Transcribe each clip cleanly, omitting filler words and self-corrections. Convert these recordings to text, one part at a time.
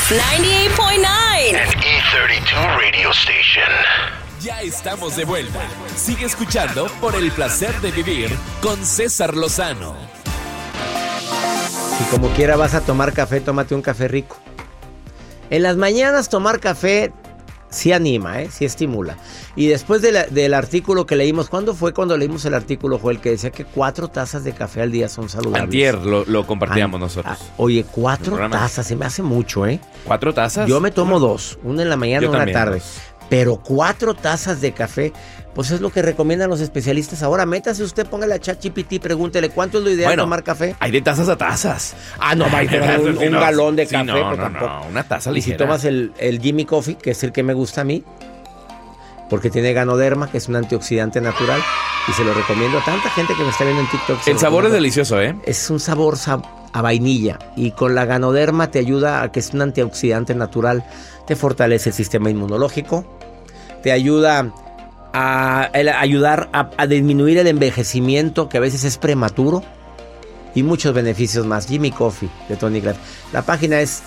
98.9 and E32 radio station. Ya estamos de vuelta. Sigue escuchando Por el placer de vivir con César Lozano. Si como quiera vas a tomar café, tómate un café rico. En las mañanas tomar café sí anima, sí estimula. Y después del artículo que leímos, ¿cuándo fue cuando leímos el artículo, Joel, que decía que 4 tazas de café al día son saludables? Antier lo compartíamos nosotros. Oye, 4 tazas, se me hace mucho, ¿4 tazas? Yo me tomo 2, una en la mañana y una en la tarde. 2. Pero 4 tazas de café, pues es lo que recomiendan los especialistas. Ahora, métase usted, póngale a ChatGPT, pregúntele cuánto es lo ideal tomar café. Hay de tazas a tazas. No va a tomar un galón de café. No, tampoco. una taza ligera. Y si tomas el Jimmy Coffee, que es el que me gusta a mí, porque tiene ganoderma, que es un antioxidante natural, y se lo recomiendo a tanta gente que me está viendo en TikTok. El sabor es delicioso, Es un sabor a vainilla, y con la ganoderma te ayuda a que es un antioxidante natural, te fortalece el sistema inmunológico, te ayuda a disminuir el envejecimiento, que a veces es prematuro, y muchos beneficios más. Jimmy Coffee de Tonic Life. La página es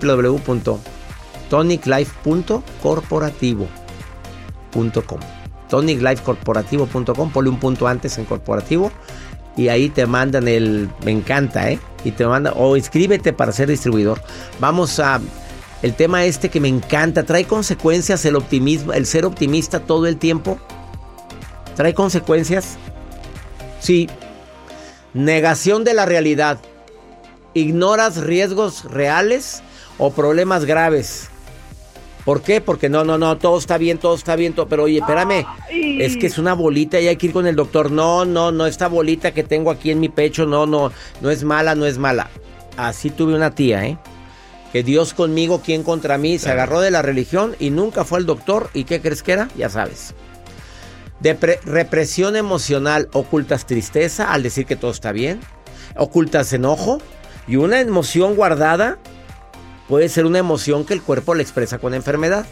www.toniclife.corporativo.com. toniclifecorporativo.com. Ponle un punto antes en corporativo y ahí te mandan me encanta, y te mandan, o inscríbete para ser distribuidor. Vamos a el tema que me encanta. ¿Trae consecuencias el optimismo, el ser optimista todo el tiempo? ¿Trae consecuencias? Sí. Negación de la realidad. ¿Ignoras riesgos reales o problemas graves? ¿Por qué? Porque no, todo está bien, pero oye, espérame, es que es una bolita y hay que ir con el doctor. No, esta bolita que tengo aquí en mi pecho, no es mala. Así tuve una tía, que Dios conmigo, ¿quién contra mí? Se agarró de la religión y nunca fue al doctor. ¿Y qué crees que era? Ya sabes. Represión emocional. Ocultas tristeza al decir que todo está bien. Ocultas enojo. Y una emoción guardada puede ser una emoción que el cuerpo le expresa con enfermedad.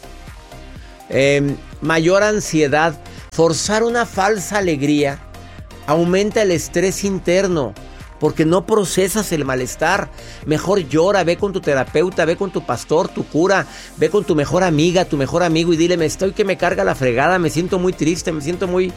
Mayor ansiedad. Forzar una falsa alegría aumenta el estrés interno, porque no procesas el malestar. Mejor llora, ve con tu terapeuta, ve con tu pastor, tu cura, ve con tu mejor amiga, tu mejor amigo y dile, estoy que me carga la fregada, me siento muy triste, me siento muy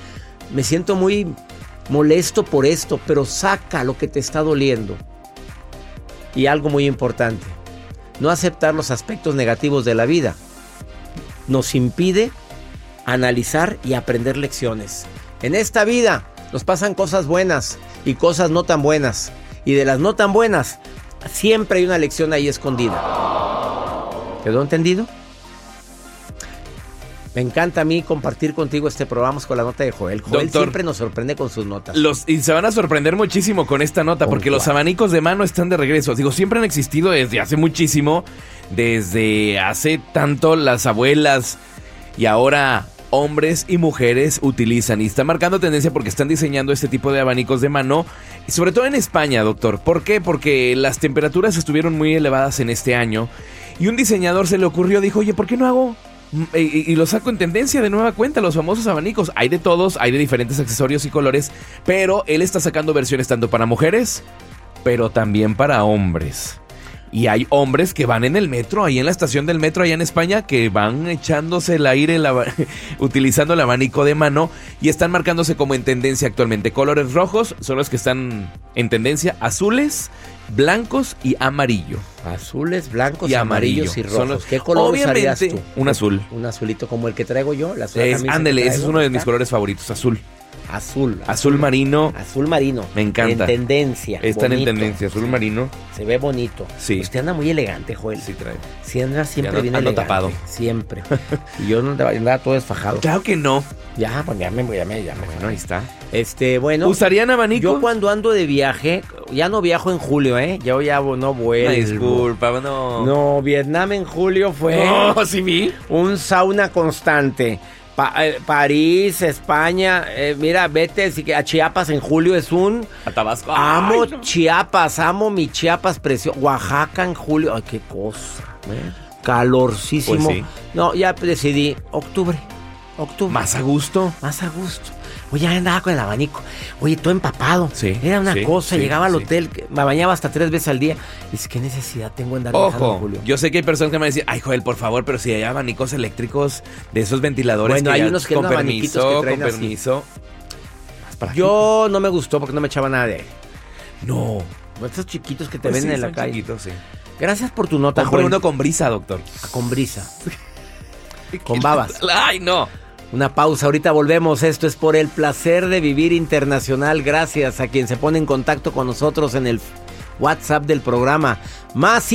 molesto por esto, pero saca lo que te está doliendo. Y algo muy importante, no aceptar los aspectos negativos de la vida nos impide analizar y aprender lecciones. En esta vida nos pasan cosas buenas y cosas no tan buenas. Y de las no tan buenas, siempre hay una lección ahí escondida. ¿Quedó entendido? Me encanta a mí compartir contigo este programa con la nota de Joel. Joel siempre nos sorprende con sus notas. Y se van a sorprender muchísimo con esta nota, porque los abanicos de mano están de regreso. Digo, siempre han existido desde hace muchísimo, desde hace tanto las abuelas, y ahora hombres y mujeres utilizan, y están marcando tendencia porque están diseñando este tipo de abanicos de mano, y sobre todo en España, doctor. ¿Por qué? Porque las temperaturas estuvieron muy elevadas en este año, y un diseñador se le ocurrió, dijo, oye, ¿por qué no hago? Y lo saco en tendencia de nueva cuenta, los famosos abanicos. Hay de todos, hay de diferentes accesorios y colores, pero él está sacando versiones tanto para mujeres, pero también para hombres. Y hay hombres que van en el metro, ahí en la estación del metro, allá en España, que van echándose el aire utilizando el abanico de mano, y están marcándose como en tendencia actualmente. Colores rojos son los que están en tendencia, azules, blancos y amarillo. Azules, blancos, y amarillos y rojos. ¿Qué color usarías tú? Un azul. Un azulito como el que traigo yo. Ándele, ese es uno de mis colores favoritos, azul. Azul marino. Azul marino. Me encanta. En tendencia. Están en tendencia, azul marino. Se ve bonito. Sí. Usted anda muy elegante, Joel. Sí, trae. Sí, anda siempre bien elegante. Tapado. Siempre. Y yo no andaba todo desfajado. Claro que no. Ya, pues ya me. Bueno, ahí está. Bueno. ¿Usarían abanico? Yo cuando ando de viaje, ya no viajo en julio, Yo ya no vuelvo. Disculpa, no. No, Vietnam en julio fue. No, sí vi. Un sauna constante. París, España, mira, vete a Chiapas en julio es a Tabasco. Amo Chiapas, amo mi Chiapas precioso. Oaxaca en julio, ay, qué cosa, calorcísimo. Pues sí. No, ya decidí, octubre. ¿Más a gusto? Más a gusto. Oye, andaba con el abanico. Oye, todo empapado. Sí, Era una sí, cosa. sí, Llegaba al sí. hotel, me bañaba hasta 3 veces al día. Dice, ¿qué necesidad tengo de andar viajando, Ojo, Julio? yo sé que hay personas que me dicen, ay, Joel, por favor, pero si hay abanicos eléctricos de esos ventiladores. Bueno, que hay ya- unos que con son abaniquitos permiso, que traen con así. permiso. Yo no me gustó porque no me echaba nada de aire. No. Estos chiquitos que te Pues venden sí, en la son calle. chiquitos, sí. Gracias por tu nota, Compré Joel. uno con brisa, doctor. Con brisa. Con babas. Ay, no. Una pausa, ahorita volvemos. Esto es por el placer de vivir internacional. Gracias a quien se pone en contacto con nosotros en el WhatsApp del programa. Más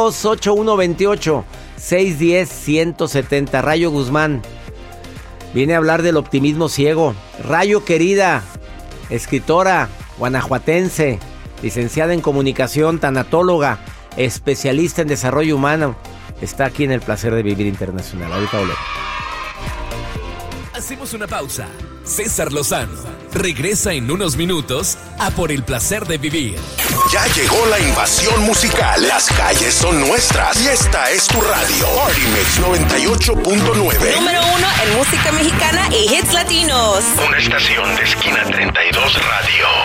52-8128-610-170. Rayo Guzmán viene a hablar del optimismo ciego. Rayo, querida, escritora guanajuatense, licenciada en comunicación, tanatóloga, especialista en desarrollo humano. Está aquí en el placer de vivir internacional. Ahorita volvemos. Hacemos una pausa. César Lozano regresa en unos minutos a Por el placer de vivir. Ya llegó la invasión musical. Las calles son nuestras y esta es tu radio. Party Mix 98.9. Número 1 en música mexicana y hits latinos. Una estación de Esquina 32 Radio.